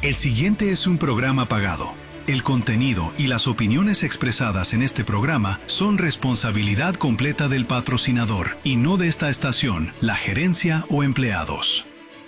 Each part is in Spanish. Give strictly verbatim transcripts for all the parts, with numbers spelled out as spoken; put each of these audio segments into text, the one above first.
El siguiente es un programa pagado. El contenido y las opiniones expresadas en este programa son responsabilidad completa del patrocinador y no de esta estación, la gerencia o empleados.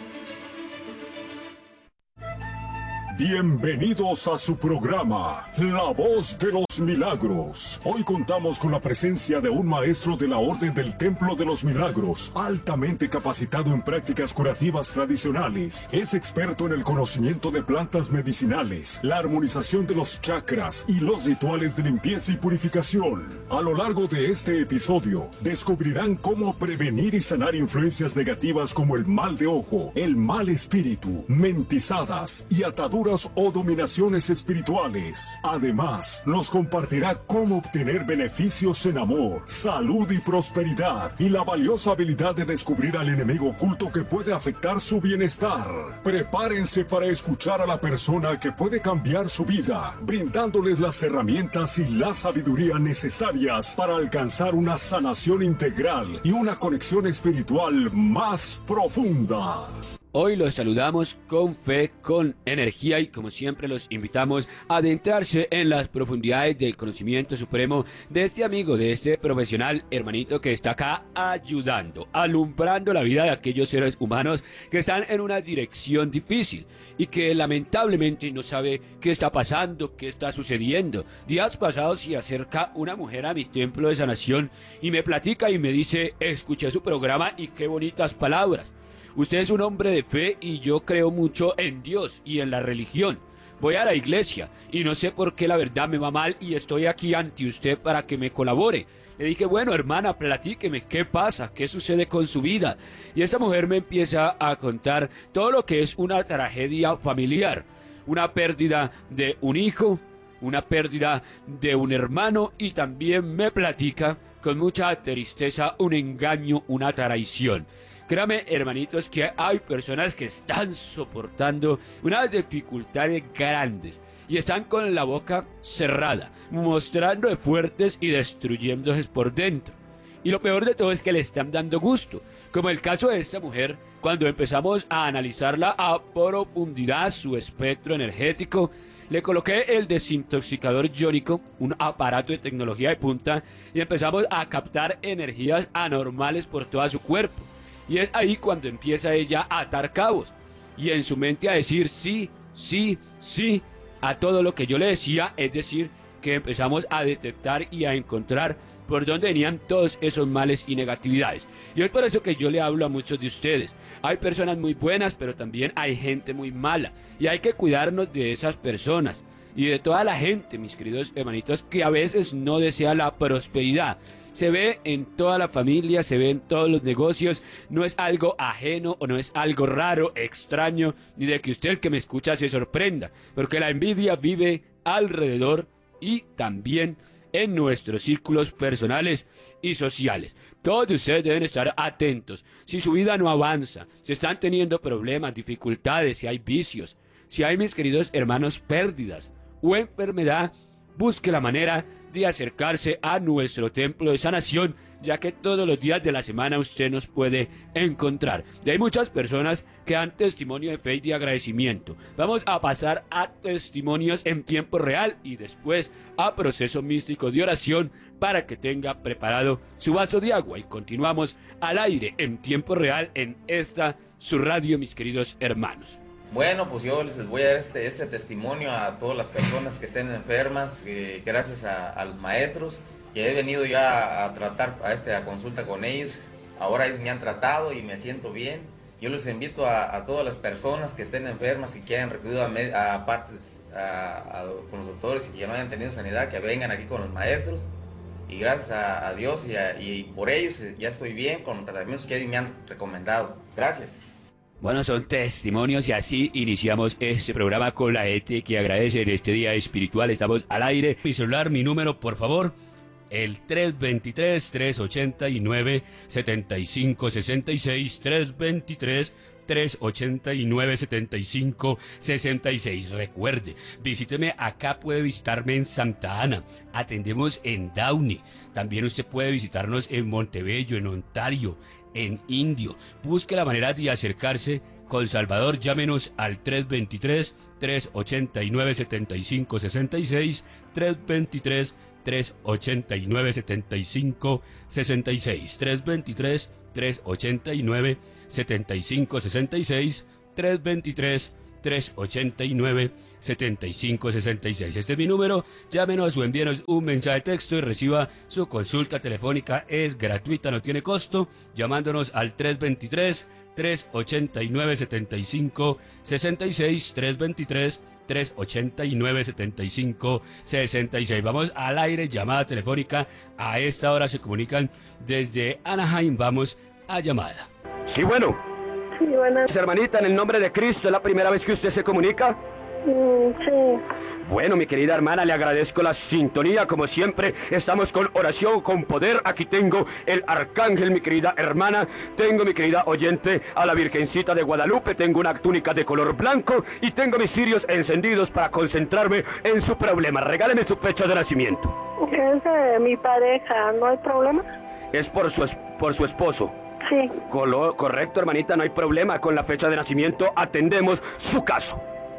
Bienvenidos a su programa, La Voz de los Milagros. Hoy contamos con la presencia de un maestro de la Orden del Templo de los Milagros, altamente capacitado en prácticas curativas tradicionales. Es experto en el conocimiento de plantas medicinales, la armonización de los chakras y los rituales de limpieza y purificación. A lo largo de este episodio, descubrirán cómo prevenir y sanar influencias negativas como el mal de ojo, el mal espíritu, mentizadas y ataduras o dominaciones espirituales. Además, nos compartirá cómo obtener beneficios en amor, salud y prosperidad, y la valiosa habilidad de descubrir al enemigo oculto que puede afectar su bienestar. Prepárense para escuchar a la persona que puede cambiar su vida, brindándoles las herramientas y la sabiduría necesarias para alcanzar una sanación integral y una conexión espiritual más profunda. Hoy los saludamos con fe, con energía y como siempre los invitamos a adentrarse en las profundidades del conocimiento supremo de este amigo, de este profesional hermanito que está acá ayudando, alumbrando la vida de aquellos seres humanos que están en una dirección difícil y que lamentablemente no sabe qué está pasando, qué está sucediendo. Días pasados se acerca una mujer a mi templo de sanación y me platica y me dice: escuché su programa y qué bonitas palabras. Usted es un hombre de fe y yo creo mucho en Dios y en la religión. Voy a la iglesia y no sé por qué la verdad me va mal y estoy aquí ante usted para que me colabore. Le dije: bueno, hermana, platíqueme, ¿qué pasa? ¿Qué sucede con su vida? Y esta mujer me empieza a contar todo lo que es una tragedia familiar, una pérdida de un hijo, una pérdida de un hermano, y también me platica con mucha tristeza un engaño, una traición. Créame, hermanitos, que hay personas que están soportando unas dificultades grandes y están con la boca cerrada, mostrando fuertes y destruyéndose por dentro. Y lo peor de todo es que le están dando gusto, como el caso de esta mujer. Cuando empezamos a analizarla a profundidad, su espectro energético, le coloqué el desintoxicador iónico, un aparato de tecnología de punta, y empezamos a captar energías anormales por todo su cuerpo. Y es ahí cuando empieza ella a atar cabos y en su mente a decir sí, sí, sí a todo lo que yo le decía. Es decir, que empezamos a detectar y a encontrar por dónde venían todos esos males y negatividades. Y es por eso que yo le hablo a muchos de ustedes. Hay personas muy buenas, pero también hay gente muy mala, y hay que cuidarnos de esas personas y de toda la gente, mis queridos hermanitos, que a veces no desea la prosperidad. Se ve en toda la familia, se ve en todos los negocios. No es algo ajeno o no es algo raro, extraño, ni de que usted, el que me escucha, se sorprenda, porque la envidia vive alrededor y también en nuestros círculos personales y sociales. Todos ustedes deben estar atentos. Si su vida no avanza, si están teniendo problemas, dificultades, si hay vicios, si hay, mis queridos hermanos, pérdidas o enfermedad, busque la manera de acercarse a nuestro templo de sanación, ya que todos los días de la semana usted nos puede encontrar. Y hay muchas personas que dan testimonio de fe y de agradecimiento. Vamos a pasar a testimonios en tiempo real y después a proceso místico de oración para que tenga preparado su vaso de agua. Y continuamos al aire en tiempo real en esta su radio, mis queridos hermanos. Bueno, pues yo les voy a dar este, este testimonio a todas las personas que estén enfermas, eh, gracias a, a los maestros, que he venido ya a tratar, a, este, a consulta con ellos. Ahora ellos me han tratado y me siento bien. Yo les invito a, a todas las personas que estén enfermas y que hayan recurrido a, a partes a, a, con los doctores y que no hayan tenido sanidad, que vengan aquí con los maestros. Y gracias a, a Dios y, a, y por ellos ya estoy bien con los tratamientos que ellos me han recomendado. Gracias. Bueno, son testimonios y así iniciamos este programa con la gente que agradece en este día espiritual. Estamos al aire. Mi celular, mi número, por favor, el tres dos tres, tres ocho nueve, siete cinco seis seis, tres dos tres, tres ocho nueve, siete cinco seis seis. Recuerde, visíteme acá, puede visitarme en Santa Ana, atendemos en Downey. También usted puede visitarnos en Montebello, en Ontario, en Indio. Busque la manera de acercarse con Salvador, llámenos al tres dos tres, tres ocho nueve, siete cinco seis seis, tres dos tres, tres ocho nueve, siete cinco seis seis, tres dos tres, tres ocho nueve, siete cinco seis seis, tres dos tres, tres ocho nueve, siete cinco seis seis. Este es mi número, llámenos o envíenos un mensaje de texto y reciba su consulta telefónica, es gratuita, no tiene costo, llamándonos al tres dos tres, tres ocho nueve, siete cinco seis seis, tres dos tres, tres ocho nueve, siete cinco seis seis. Vamos al aire, llamada telefónica, a esta hora se comunican desde Anaheim, vamos a llamada. Sí, bueno. Sí, buenas. Hermanita, en el nombre de Cristo, ¿es la primera vez que usted se comunica? Mm, sí. Bueno, mi querida hermana, le agradezco la sintonía, como siempre, estamos con oración, con poder, aquí tengo el arcángel, mi querida hermana, tengo, mi querida oyente, a la Virgencita de Guadalupe, tengo una túnica de color blanco, y tengo mis cirios encendidos para concentrarme en su problema. Regáleme su fecha de nacimiento. Es de mi pareja, ¿no hay problema? Es por su, es, por su esposo. Sí. Colo, correcto, hermanita, no hay problema con la fecha de nacimiento, atendemos su caso.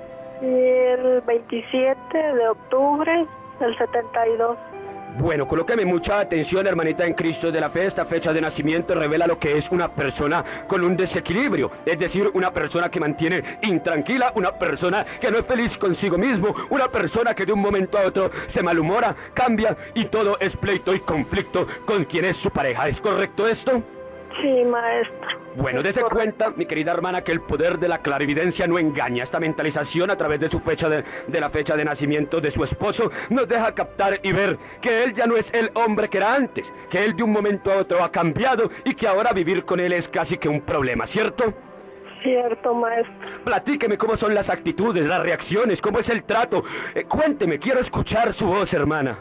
El veintisiete de octubre del setenta y dos. Bueno, colóqueme mucha atención, hermanita en Cristo de la fe. Esta fecha de nacimiento revela lo que es una persona con un desequilibrio, es decir, una persona que mantiene intranquila, una persona que no es feliz consigo mismo, una persona que de un momento a otro se malhumora, cambia y todo es pleito y conflicto con quien es su pareja. ¿Es correcto esto? Sí, maestro. Bueno, dése cuenta, mi querida hermana, que el poder de la clarividencia no engaña. Esta mentalización a través de su fecha de, de la fecha de nacimiento de su esposo nos deja captar y ver que él ya no es el hombre que era antes, que él de un momento a otro ha cambiado y que ahora vivir con él es casi que un problema, ¿cierto? Cierto, maestro. Platíqueme cómo son las actitudes, las reacciones, cómo es el trato. Eh, cuénteme, quiero escuchar su voz, hermana.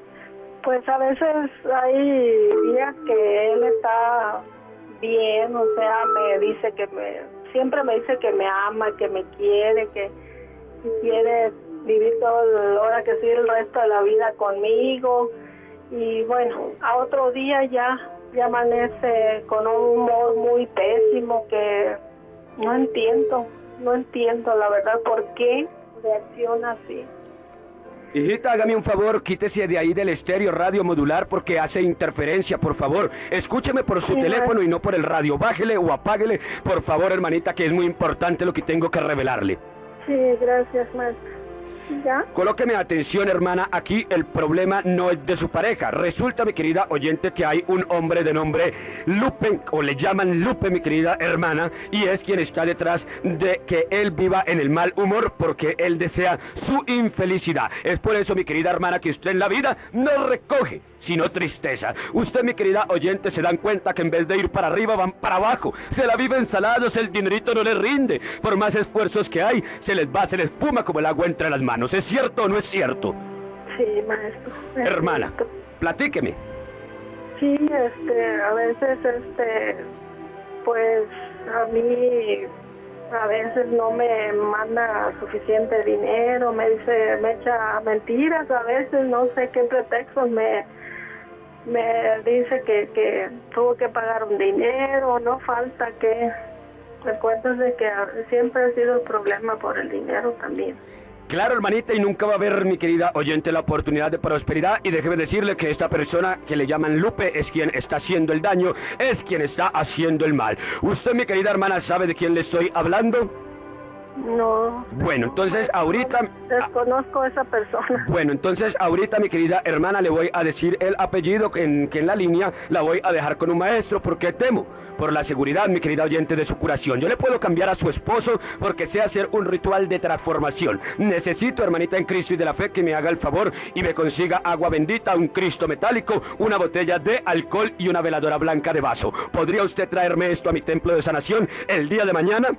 Pues a veces hay días que él está bien, o sea, me dice que me, siempre me dice que me ama, que me quiere, que, que quiere vivir toda la hora que sigue el resto de la vida conmigo. Y bueno, a otro día ya, ya amanece con un humor muy pésimo que no entiendo, no entiendo la verdad por qué reacciona así. Hijita, hágame un favor, quítese de ahí del estéreo radio modular porque hace interferencia, por favor. Escúcheme por su sí, teléfono y no por el radio. Bájele o apáguele, por favor, hermanita, que es muy importante lo que tengo que revelarle. Sí, gracias, maestro. ¿Ya? Colóqueme atención, hermana, aquí el problema no es de su pareja. Resulta, mi querida oyente, que hay un hombre de nombre Lupe, o le llaman Lupe, mi querida hermana, y es quien está detrás de que él viva en el mal humor porque él desea su infelicidad. Es por eso, mi querida hermana, que usted en la vida no recoge sino tristeza. Usted, mi querida oyente, se dan cuenta que en vez de ir para arriba van para abajo. Se la viven salados, el dinerito no les rinde. Por más esfuerzos que hay, se les va, se les espuma como el agua entre las manos. ¿Es cierto o no es cierto? Sí, maestro. Hermana, platíqueme. Sí, este, a veces, este, pues, a mí, a veces no me manda suficiente dinero, me dice, me echa mentiras, a veces no sé qué pretextos me... me dice que, que tuvo que pagar un dinero, no falta que... Me cuentas de que siempre ha sido el problema por el dinero también. Claro, hermanita, y nunca va a haber, mi querida oyente, la oportunidad de prosperidad, y déjeme decirle que esta persona que le llaman Lupe es quien está haciendo el daño, es quien está haciendo el mal. ¿Usted, mi querida hermana, sabe de quién le estoy hablando? No. Bueno, entonces ahorita... Desconozco a esa persona. Bueno, entonces ahorita, mi querida hermana, le voy a decir el apellido que en, que en la línea la voy a dejar con un maestro, porque temo por la seguridad, mi querida oyente, de su curación. Yo le puedo cambiar a su esposo porque sé hacer un ritual de transformación. Necesito, hermanita en Cristo y de la fe, que me haga el favor y me consiga agua bendita, un Cristo metálico, una botella de alcohol y una veladora blanca de vaso. ¿Podría usted traerme esto a mi templo de sanación el día de mañana?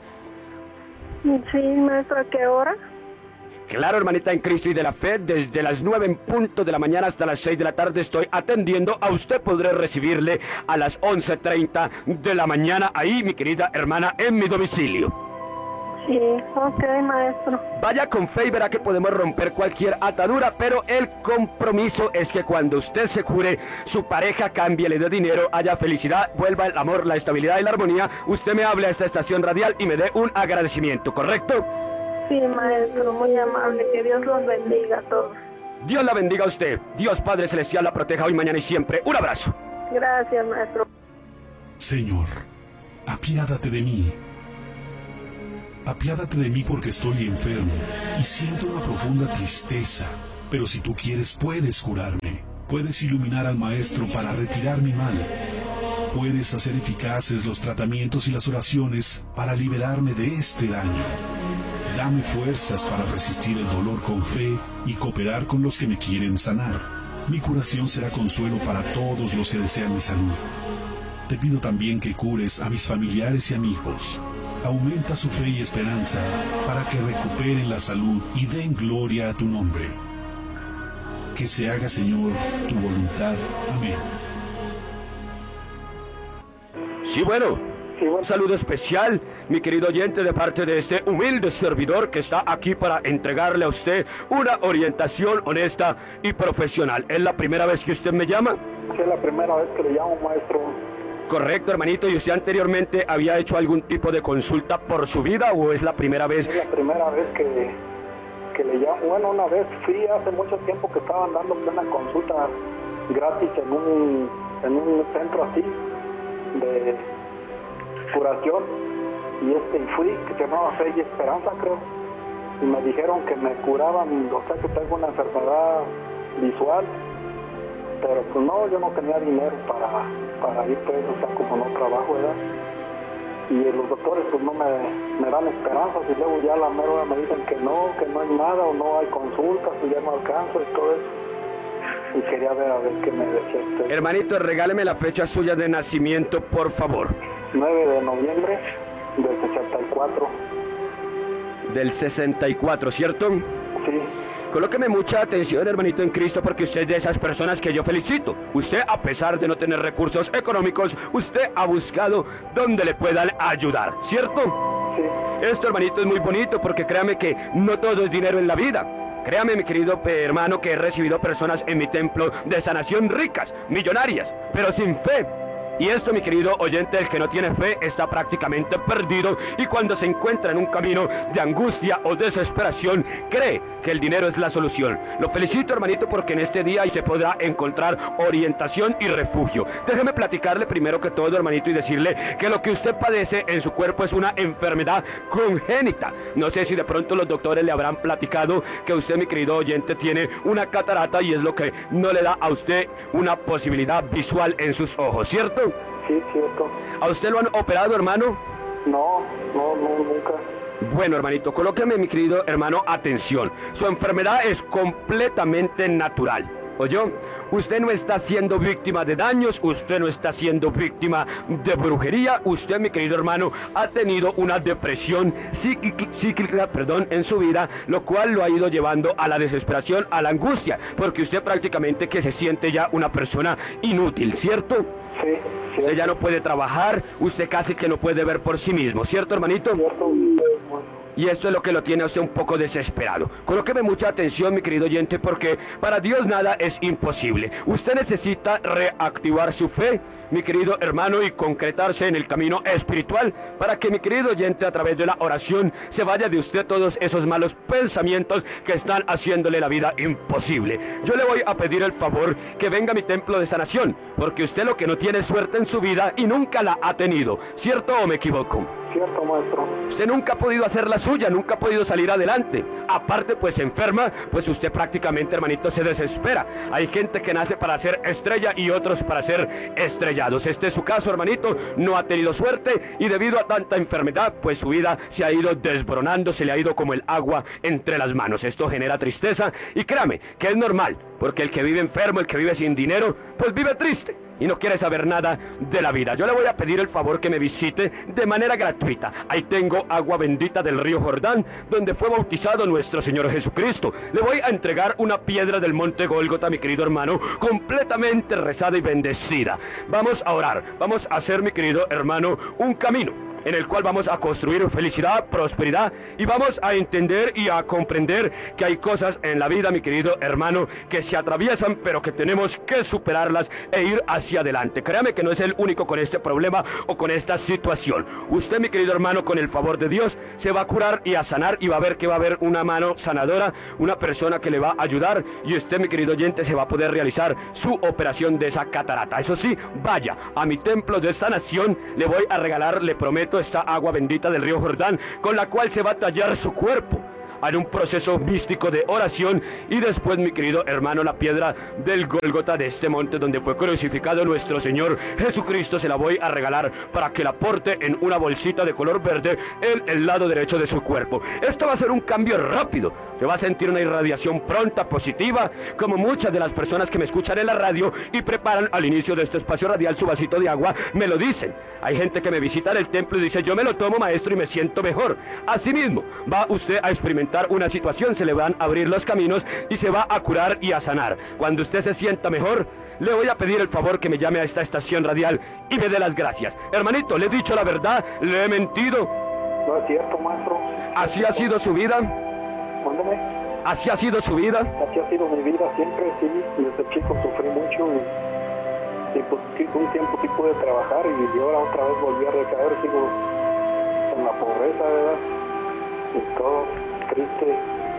Sí, maestro, ¿a qué hora? Claro, hermanita en Cristo y de la fe, desde las nueve en punto de la mañana hasta las seis de la tarde estoy atendiendo. A usted podré recibirle a las once treinta de la mañana, ahí, mi querida hermana, en mi domicilio. Sí, ok, maestro. Vaya con fe y verá que podemos romper cualquier atadura, pero el compromiso es que cuando usted se cure, su pareja cambie, le dé dinero, haya felicidad, vuelva el amor, la estabilidad y la armonía, usted me hable a esta estación radial y me dé un agradecimiento, ¿correcto? Sí, maestro, muy amable, que Dios los bendiga a todos. Dios la bendiga a usted, Dios Padre Celestial la proteja hoy, mañana y siempre. Un abrazo. Gracias, maestro. Señor, apiádate de mí. Apiádate de mí porque estoy enfermo y siento una profunda tristeza. Pero si tú quieres, puedes curarme. Puedes iluminar al Maestro para retirar mi mal. Puedes hacer eficaces los tratamientos y las oraciones para liberarme de este daño. Dame fuerzas para resistir el dolor con fe y cooperar con los que me quieren sanar. Mi curación será consuelo para todos los que desean mi salud. Te pido también que cures a mis familiares y amigos. Aumenta su fe y esperanza para que recuperen la salud y den gloria a tu nombre. Que se haga, Señor, tu voluntad. Amén. Sí, bueno, un saludo especial, mi querido oyente, de parte de este humilde servidor que está aquí para entregarle a usted una orientación honesta y profesional. ¿Es la primera vez que usted me llama? Sí, es la primera vez que le llamo, maestro. Correcto, hermanito. ¿Y usted anteriormente había hecho algún tipo de consulta por su vida o es la primera vez? Es la primera vez que, que le llamo. Bueno, una vez fui hace mucho tiempo que estaban dando una consulta gratis en un, en un centro así de curación y este fui, que se llamaba Fe y Esperanza, creo, y me dijeron que me curaban, o sea que tengo una enfermedad visual, pero pues no, yo no tenía dinero para, para ir, pues, o sea, como no trabajo, ¿verdad? Y los doctores pues no me, me dan esperanzas y luego ya la mera hora me dicen que no, que no hay nada o no hay consultas y ya no alcanzo y todo eso. Y quería ver a ver qué me decía usted. Hermanito, regáleme la fecha suya de nacimiento, por favor. nueve de noviembre del sesenta y cuatro. Del sesenta y cuatro, ¿cierto? Sí. Colóqueme mucha atención, hermanito en Cristo, porque usted es de esas personas que yo felicito. Usted, a pesar de no tener recursos económicos, usted ha buscado donde le puedan ayudar, ¿cierto? Sí. Esto, hermanito, es muy bonito porque créame que no todo es dinero en la vida. Créame, mi querido hermano, que he recibido personas en mi templo de sanación ricas, millonarias, pero sin fe. Y esto, mi querido oyente, el que no tiene fe está prácticamente perdido y cuando se encuentra en un camino de angustia o desesperación, cree que el dinero es la solución. Lo felicito, hermanito, porque en este día se podrá encontrar orientación y refugio. Déjeme platicarle primero que todo, hermanito, y decirle que lo que usted padece en su cuerpo es una enfermedad congénita. No sé si de pronto los doctores le habrán platicado que usted, mi querido oyente, tiene una catarata y es lo que no le da a usted una posibilidad visual en sus ojos, ¿cierto? Sí, cierto. ¿A usted lo han operado, hermano? No, no, no, nunca. Bueno, hermanito, colóqueme, mi querido hermano, atención. Su enfermedad es completamente natural. ¿Oyó? Usted no está siendo víctima de daños, usted no está siendo víctima de brujería. Usted, mi querido hermano, ha tenido una depresión psíquica, psíquica, perdón, en su vida, lo cual lo ha ido llevando a la desesperación, a la angustia, porque usted prácticamente que se siente ya una persona inútil, ¿cierto? Sí, sí. Usted ya no puede trabajar, usted casi que no puede ver por sí mismo, ¿cierto, hermanito? Cierto. Y esto es lo que lo tiene a usted un poco desesperado. Colóqueme mucha atención, mi querido oyente, porque para Dios nada es imposible. Usted necesita reactivar su fe, mi querido hermano, y concretarse en el camino espiritual, para que, mi querido oyente, a través de la oración, se vaya de usted todos esos malos pensamientos que están haciéndole la vida imposible. Yo le voy a pedir el favor que venga a mi templo de sanación, porque usted lo que no tiene suerte en su vida y nunca la ha tenido, ¿cierto o me equivoco? Cierto, maestro. Usted nunca ha podido hacer la suya, nunca ha podido salir adelante. Aparte, pues enferma, pues usted prácticamente, hermanito, se desespera. Hay gente que nace para ser estrella y otros para ser estrellados. Este es su caso, hermanito, no ha tenido suerte y debido a tanta enfermedad, pues su vida se ha ido desboronando, se le ha ido como el agua entre las manos. Esto genera tristeza y créame que es normal, porque el que vive enfermo, el que vive sin dinero, pues vive triste y no quiere saber nada de la vida. Yo le voy a pedir el favor que me visite de manera gratuita. Ahí tengo agua bendita del río Jordán, donde fue bautizado nuestro Señor Jesucristo. Le voy a entregar una piedra del monte Gólgota, mi querido hermano, completamente rezada y bendecida. Vamos a orar, vamos a hacer, mi querido hermano, un camino en el cual vamos a construir felicidad, prosperidad, y vamos a entender y a comprender que hay cosas en la vida, mi querido hermano, que se atraviesan, pero que tenemos que superarlas e ir hacia adelante. Créame que no es el único con este problema o con esta situación. Usted, mi querido hermano, con el favor de Dios, se va a curar y a sanar, y va a ver que va a haber una mano sanadora, una persona que le va a ayudar, y usted, mi querido oyente, se va a poder realizar su operación de esa catarata. Eso sí, vaya a mi templo de sanación, le voy a regalar, le prometo, esta agua bendita del río Jordán, con la cual se va a tallar su cuerpo. Haré un proceso místico de oración, y después, mi querido hermano, la piedra del Gólgota, de este monte donde fue crucificado nuestro Señor Jesucristo, se la voy a regalar para que la porte en una bolsita de color verde en el lado derecho de su cuerpo. Esto va a ser un cambio rápido, se va a sentir una irradiación pronta, positiva, como muchas de las personas que me escuchan en la radio y preparan al inicio de este espacio radial su vasito de agua, me lo dicen. Hay gente que me visita en el templo y dice, yo me lo tomo, maestro, y me siento mejor. Asimismo, va usted a experimentar una situación, se le van a abrir los caminos y se va a curar y a sanar. Cuando usted se sienta mejor, le voy a pedir el favor que me llame a esta estación radial y me dé las gracias. Hermanito, le he dicho la verdad, le he mentido. No es cierto, maestro. ¿Así ha sido su vida? Mándame. ¿Así ha sido su vida? Así ha sido mi vida siempre, sí. Desde chico sufrí mucho y, y pues sí, un tiempo sí pude trabajar, y yo ahora otra vez volví a recaer, sigo en la pobreza, ¿verdad? Y todo triste.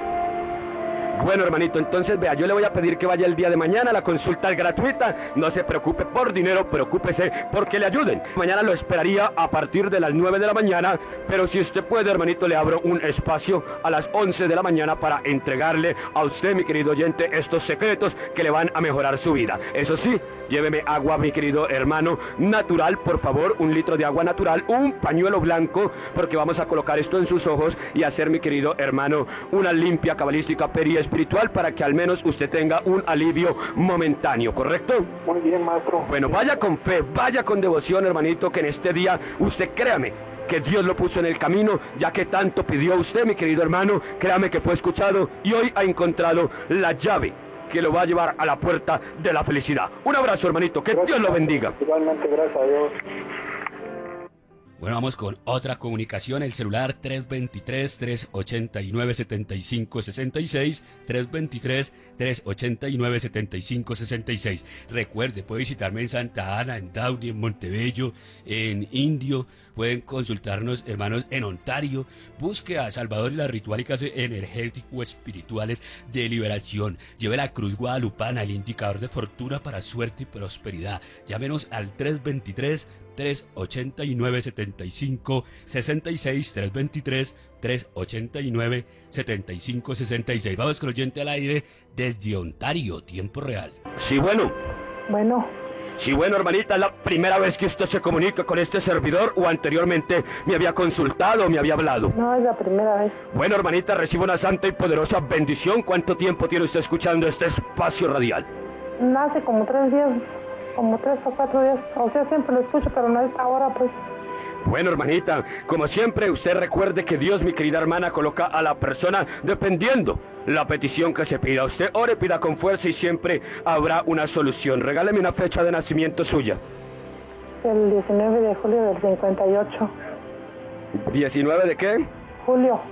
Bueno, hermanito, entonces vea, yo le voy a pedir que vaya el día de mañana, la consulta es gratuita, no se preocupe por dinero, preocúpese porque le ayuden. Mañana lo esperaría a partir de las nueve de la mañana, pero si usted puede, hermanito, le abro un espacio a las once de la mañana para entregarle a usted, mi querido oyente, estos secretos que le van a mejorar su vida. Eso sí, lléveme agua, mi querido hermano, natural, por favor, un litro de agua natural, un pañuelo blanco, porque vamos a colocar esto en sus ojos y hacer, mi querido hermano, una limpia cabalística peri espiritual para que al menos usted tenga un alivio momentáneo, ¿correcto? Muy bien, maestro. Bueno, vaya con fe, vaya con devoción, hermanito, que en este día, usted créame, que Dios lo puso en el camino, ya que tanto pidió usted, mi querido hermano, créame que fue escuchado y hoy ha encontrado la llave que lo va a llevar a la puerta de la felicidad. Un abrazo, hermanito, que Gracias, Dios lo bendiga. Igualmente, gracias a Dios. Bueno, vamos con otra comunicación, el celular tres dos tres, tres ocho nueve, siete cinco seis seis, tres dos tres, tres ocho nueve, siete cinco seis seis. Recuerde, puede visitarme en Santa Ana, en Downey, en Montebello, en Indio, pueden consultarnos, hermanos, en Ontario. Busque a Salvador y las rituálicas energético-espirituales de liberación. Lleve la cruz guadalupana, el indicador de fortuna para suerte y prosperidad. Llámenos al tres dos tres, tres ocho nueve, siete cinco seis seis, tres dos tres, tres ocho nueve, siete cinco seis seis. Vamos con el oyente al aire desde Ontario, tiempo real. Sí, bueno. Bueno, Sí, bueno, hermanita, ¿es la primera vez que usted se comunica con este servidor o anteriormente me había consultado o me había hablado? no es la primera vez. Bueno, hermanita, recibo una santa y poderosa bendición. ¿Cuánto tiempo tiene usted escuchando este espacio radial? Hace como tres días, como tres o cuatro días. O sea, siempre lo escucho, pero no a esta hora, pues. Bueno, hermanita, como siempre, usted recuerde que Dios, mi querida hermana, coloca a la persona dependiendo la petición que se pida. Usted ore, pida con fuerza y siempre habrá una solución. Regáleme una fecha de nacimiento suya. El diecinueve de julio del cincuenta y ocho. ¿diecinueve de qué? Julio,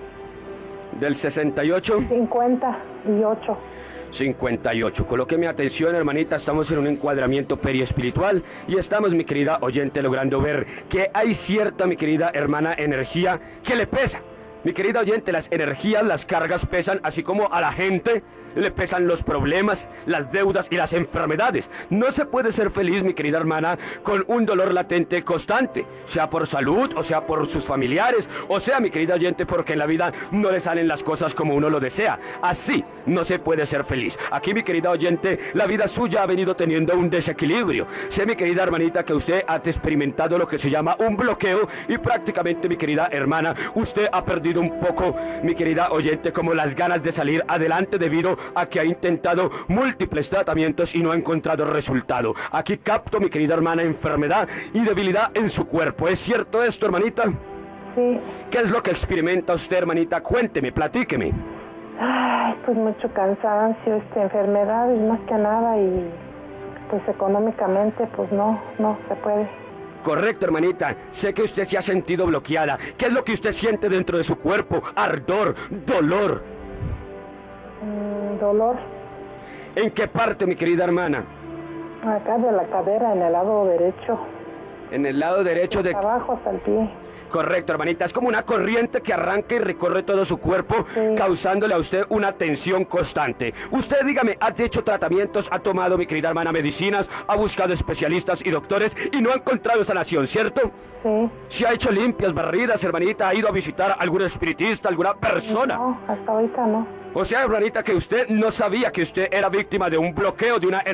¿Del sesenta y ocho? cincuenta y ocho. cincuenta y ocho. Coloque mi atención, hermanita, estamos en un encuadramiento periespiritual y estamos, mi querida oyente, logrando ver que hay cierta, mi querida hermana, energía que le pesa. Mi querida oyente, las energías, las cargas pesan, así como a la gente le pesan los problemas, las deudas y las enfermedades. No se puede ser feliz, mi querida hermana, con un dolor latente constante, sea por salud, o sea por sus familiares, o sea, mi querida oyente, porque en la vida no le salen las cosas como uno lo desea. Así no se puede ser feliz. Aquí, mi querida oyente, la vida suya ha venido teniendo un desequilibrio. Sé, mi querida hermanita, que usted ha experimentado lo que se llama un bloqueo y prácticamente, mi querida hermana, usted ha perdido un poco, mi querida oyente, como las ganas de salir adelante debido a que ha intentado múltiples tratamientos y no ha encontrado resultado. Aquí capto, mi querida hermana, enfermedad y debilidad en su cuerpo. ¿Es cierto esto, hermanita? Sí. ¿Qué es lo que experimenta usted, hermanita? Cuénteme, platíqueme. Ay, pues mucho cansancio, este, enfermedades más que nada, y pues económicamente pues no, no se puede. Correcto, hermanita. Sé que usted se ha sentido bloqueada. ¿Qué es lo que usted siente dentro de su cuerpo? Ardor, dolor. Mm, dolor. ¿En qué parte, mi querida hermana? Acá de la cadera, en el lado derecho. En el lado derecho de... Abajo hasta el pie. Correcto, hermanita. Es como una corriente que arranca y recorre todo su cuerpo, sí, causándole a usted una tensión constante. Usted, dígame, ¿ha hecho tratamientos, ha tomado, mi querida hermana, medicinas, ha buscado especialistas y doctores y no ha encontrado sanación, ¿cierto? Sí. ¿Se ha hecho limpias, barridas, hermanita? ¿Ha ido a visitar a algún espiritista, alguna persona? No, hasta ahorita no. O sea, hermanita, que usted no sabía que usted era víctima de un bloqueo, de una